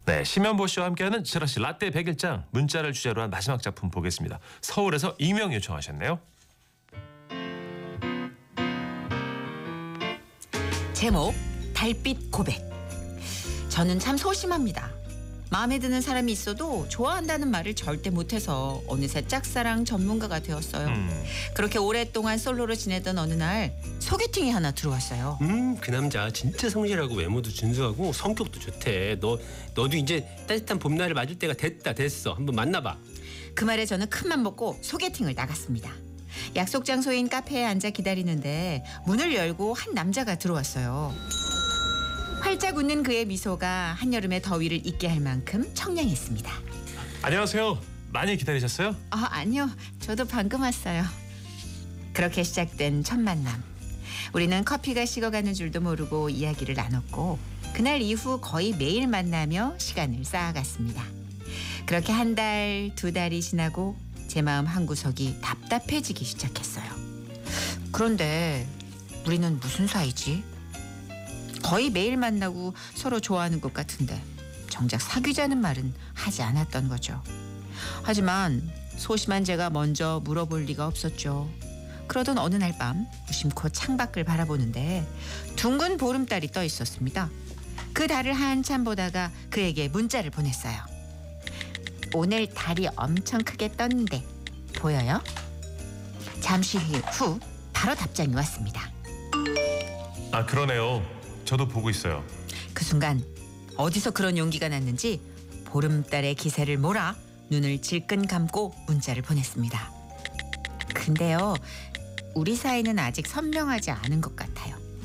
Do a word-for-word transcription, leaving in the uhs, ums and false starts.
네, 심현보 씨와 함께하는 지라시 라떼 백일장 문자를 주제로 한 마지막 작품 보겠습니다. 서울에서 익명 요청하셨네요. 제목 달빛 고백. 저는 참 소심합니다. 마음에 드는 사람이 있어도 좋아한다는 말을 절대 못해서 어느새 짝사랑 전문가가 되었어요. 음. 그렇게 오랫동안 솔로로 지내던 어느 날 소개팅이 하나 들어왔어요. 음, 그 남자 진짜 성실하고 외모도 준수하고 성격도 좋대. 너 너도 이제 따뜻한 봄날을 맞을 때가 됐다 됐어. 한번 만나봐. 그 말에 저는 큰맘 먹고 소개팅을 나갔습니다. 약속 장소인 카페에 앉아 기다리는데 문을 열고 한 남자가 들어왔어요. 활짝 웃는 그의 미소가 한여름의 더위를 잊게 할 만큼 청량했습니다. 안녕하세요. 많이 기다리셨어요? 아, 아니요. 저도 방금 왔어요. 그렇게 시작된 첫 만남. 우리는 커피가 식어가는 줄도 모르고 이야기를 나눴고 그날 이후 거의 매일 만나며 시간을 쌓아갔습니다. 그렇게 한 달, 두 달이 지나고 제 마음 한구석이 답답해지기 시작했어요. 그런데 우리는 무슨 사이지? 거의 매일 만나고 서로 좋아하는 것 같은데 정작 사귀자는 말은 하지 않았던 거죠. 하지만 소심한 제가 먼저 물어볼 리가 없었죠. 그러던 어느 날 밤 무심코 창밖을 바라보는데 둥근 보름달이 떠 있었습니다. 그 달을 한참 보다가 그에게 문자를 보냈어요. 오늘 달이 엄청 크게 떴는데 보여요? 잠시 후 바로 답장이 왔습니다. 아, 그러네요. 저도 보고 있어요. 그 순간 어디서 그런 용기가 났는지 보름달의 기세를 몰아 눈을 질끈 감고 문자를 보냈습니다. 근데요, 우리 사이는 아직 선명하지 않은 것 같아요.